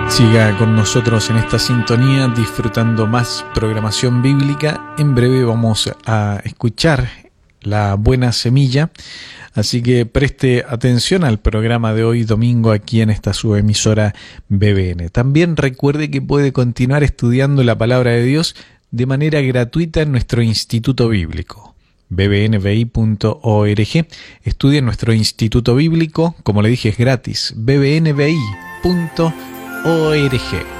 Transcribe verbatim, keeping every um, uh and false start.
Siga con nosotros en esta sintonía disfrutando más programación bíblica. En breve vamos a escuchar La Buena Semilla, así que preste atención al programa de hoy domingo aquí en esta subemisora B B N. También recuerde que puede continuar estudiando la Palabra de Dios de manera gratuita en nuestro Instituto Bíblico. b b n b i punto org. Estudia en nuestro Instituto Bíblico, como le dije, es gratis. b b n b i punto org.